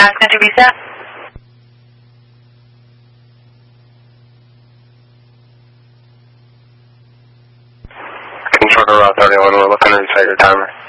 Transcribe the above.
asking to reset. Control to Route 31, we're looking to reset your timer.